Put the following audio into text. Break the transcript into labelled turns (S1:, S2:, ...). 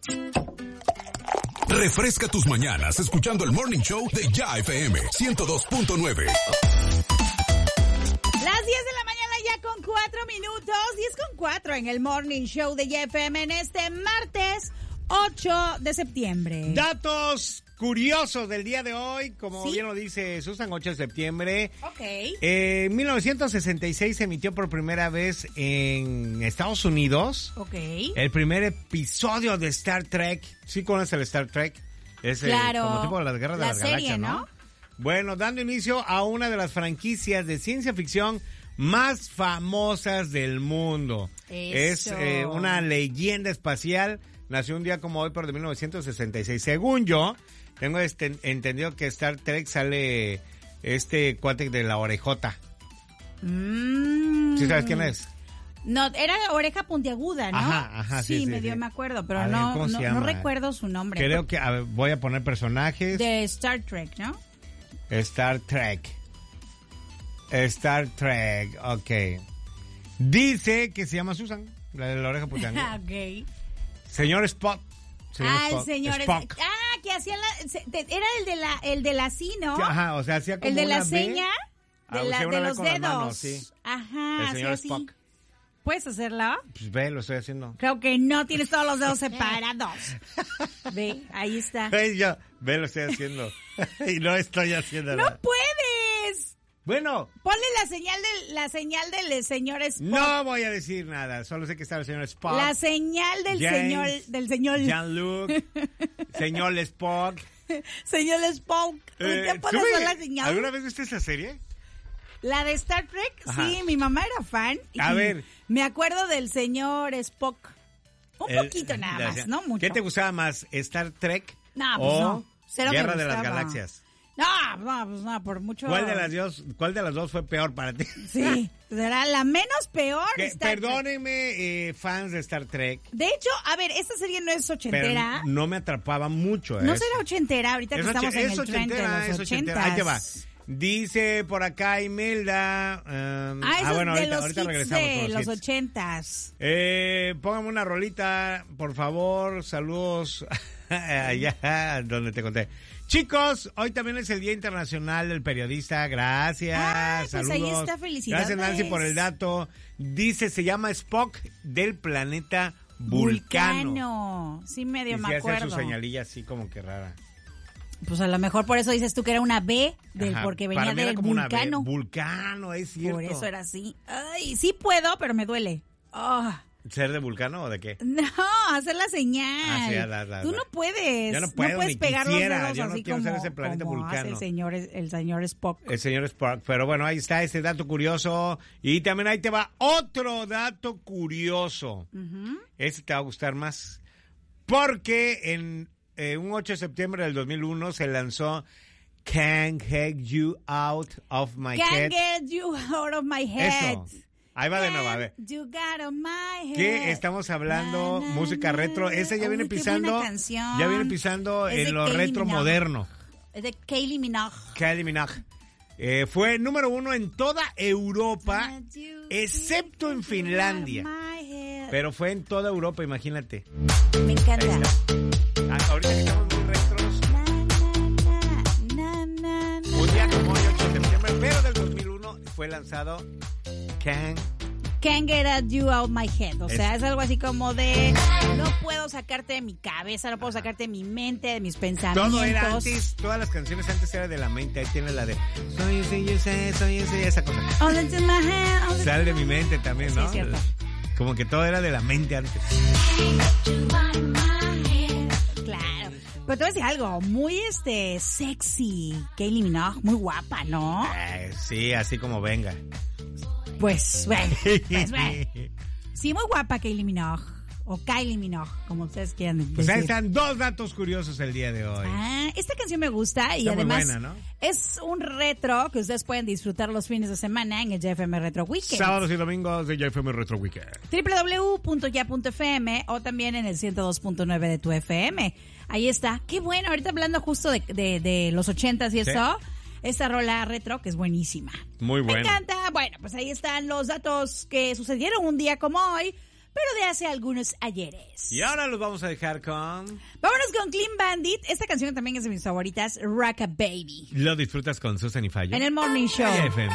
S1: Refresca tus mañanas escuchando el Morning Show de Ya FM 102.9.
S2: Las 10 de la mañana ya con 4 minutos, 10:04 en el Morning Show de Ya FM en este martes 8 de septiembre.
S3: Datos curiosos del día de hoy, como
S2: ¿Sí?
S3: bien lo dice Susan, 8 de septiembre.
S2: Ok.
S3: En 1966 se emitió por primera vez en Estados Unidos
S2: Ok.
S3: el primer episodio de Star Trek. ¿Sí conoces el Star Trek? Es
S2: Claro.
S3: como tipo de las guerras de
S2: La
S3: las
S2: serie,
S3: galaxias, ¿no? Bueno, dando inicio a una de las franquicias de ciencia ficción más famosas del mundo.
S2: Eso.
S3: Es una leyenda espacial. Nació un día como hoy, pero de 1966. Según yo, tengo entendido que Star Trek sale este cuate de la orejota. ¿Sí sabes quién es?
S2: No, era oreja puntiaguda, ¿no?
S3: Ajá, sí,
S2: medio
S3: sí.
S2: me acuerdo, pero
S3: A ver, ¿cómo se
S2: no
S3: llama?
S2: recuerdo su nombre.
S3: Creo que, a ver, voy a poner personajes.
S2: De Star Trek, ¿no?
S3: Star Trek. Star Trek, ok. Dice que se llama Susan, la de la oreja puntiaguda.
S2: Ok.
S3: Señor Spock.
S2: El señor
S3: Spock.
S2: que hacía era el de la sí, ¿no?
S3: Ajá, o sea, hacía como
S2: el de la
S3: una B.
S2: seña
S3: Ah, o sea,
S2: de
S3: una B
S2: los
S3: con la
S2: dedos.
S3: mano, sí.
S2: Ajá,
S3: El señor
S2: así.
S3: Spock.
S2: ¿Puedes hacerlo?
S3: Pues ve, lo estoy haciendo.
S2: Creo que no tienes todos los dedos separados. Ve, ahí está.
S3: Ve, lo estoy haciendo. Y no estoy haciendo
S2: ¡No
S3: nada.
S2: puedes!
S3: Bueno,
S2: Ponle la señal del señor Spock.
S3: no voy a decir nada. Solo sé que está el señor Spock.
S2: La señal del
S3: James,
S2: señor
S3: Jean-Luc. Señor Spock.
S2: señor Spock. ¿Te puedes
S3: ¿tú
S2: hacer la señal?
S3: ¿Alguna vez viste esa serie?
S2: La de Star Trek,
S3: Ajá.
S2: sí, mi mamá era fan.
S3: A
S2: y
S3: ver.
S2: Me acuerdo del señor Spock. Un poquito nada más, no mucho.
S3: ¿Qué te gustaba más, Star Trek
S2: No, pues
S3: o
S2: no. Cero me
S3: Guerra de las
S2: gustaba.
S3: Galaxias?
S2: No, por mucho.
S3: ¿Cuál de las dos fue peor para ti?
S2: Sí, será la menos peor. Star Trek.
S3: Perdónenme, fans de Star Trek.
S2: De hecho, a ver, esta serie no es
S3: Pero
S2: ochentera.
S3: no me atrapaba mucho.
S2: No será ochentera, ahorita que estamos en el trend de los
S3: es ochentera. Ahí te va. Dice por acá Imelda.
S2: Eso
S3: bueno,
S2: es de
S3: ahorita
S2: los hits
S3: regresamos
S2: de
S3: con
S2: los
S3: hits.
S2: 80s.
S3: Póngame una rolita, por favor. Saludos allá donde te conté. Chicos, hoy también es el Día Internacional del Periodista. Gracias.
S2: Pues
S3: saludos.
S2: ahí está, felicidades.
S3: Gracias, Nancy, por el dato. Dice, se llama Spock del planeta Vulcano.
S2: Sí, medio
S3: Y
S2: me
S3: sí hace
S2: acuerdo.
S3: su señalilla así como que rara.
S2: Pues a lo mejor por eso dices tú que era una B,
S3: Ajá,
S2: porque
S3: para
S2: venía
S3: mí era
S2: del
S3: como una B.
S2: vulcano.
S3: Vulcano, es cierto.
S2: Por eso era así. Ay, sí puedo, pero me duele. Ah.
S3: ¿Ser de Vulcano o de qué?
S2: No, hacer la señal.
S3: Ah, sí,
S2: Tú no puedes.
S3: Ya no puedo,
S2: puedes
S3: ni
S2: pegar
S3: quisiera.
S2: los dedos
S3: Yo no
S2: así
S3: quiero
S2: como,
S3: ser ese planeta
S2: como hace
S3: Vulcano.
S2: el señor Spock.
S3: El señor Spock. Pero bueno, ahí está ese dato curioso. Y también ahí te va otro dato curioso. Ese te va a gustar más. Porque en un 8 de septiembre del 2001 se lanzó Can't Get You Out of My Head.
S2: Can't get you out of my head.
S3: Eso. Ahí va de nuevo, a ver.
S2: You got on my head.
S3: Que estamos hablando
S2: Na, na,
S3: música
S2: na.
S3: retro. Ese ya viene
S2: Uy, qué
S3: pisando.
S2: buena canción.
S3: Ya viene pisando
S2: Es de
S3: en lo
S2: Kylie
S3: retro
S2: Minogue.
S3: moderno.
S2: Es de Kylie Minogue.
S3: Kylie Minogue. Fue número 1 en toda Europa, excepto en Finlandia. Pero fue en toda Europa, imagínate.
S2: Me encanta.
S3: Ahí está. Ahorita que estamos muy retros, un día como hoy, 8 de septiembre, pero del 2001 fue lanzado
S2: Can't get you out my head. O sea, es algo así como de no puedo sacarte de mi cabeza, no puedo sacarte de mi mente, de mis pensamientos.
S3: Todo era antes, todas las canciones antes eran de la mente. Ahí tiene la de soy ese, esa cosa.
S2: All into my head, all into
S3: Sale de mi mente también,
S2: Sí,
S3: ¿no?
S2: es cierto.
S3: Como que todo era de la mente antes.
S2: Claro. Pero te voy a decir algo, muy sexy, Kylie Minogue, muy guapa, ¿no?
S3: Sí, así como venga.
S2: Pues bueno. Sí, muy guapa Kylie Minogue. O Kylie Minogue, como ustedes quieran decir.
S3: Pues ahí están dos datos curiosos el día de hoy.
S2: Esta canción me gusta y
S3: Está muy
S2: además
S3: buena, ¿no?
S2: es un retro que ustedes pueden disfrutar los fines de semana en el JFM Retro Weekend.
S3: Sábados y domingos de JFM Retro Weekend.
S2: www.ya.fm o también en el 102.9 de tu FM. Ahí está. Qué bueno, ahorita hablando justo de los 80s y eso. Esta rola retro que es buenísima.
S3: Muy buena.
S2: Me encanta. Bueno, pues ahí están los datos que sucedieron un día como hoy. pero de hace algunos ayeres.
S3: Y ahora los vamos a dejar con...
S2: Vámonos con Clean Bandit. Esta canción también es de mis favoritas, Rock a Baby.
S3: Lo disfrutas con Susan y Fallo.
S2: En el Morning Show.
S3: JFM.